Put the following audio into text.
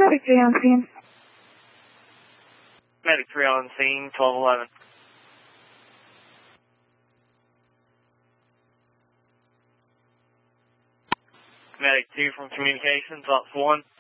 Medic 3 on scene. Medic 3 on scene, 1211. Medic 2 from communications, ops 1.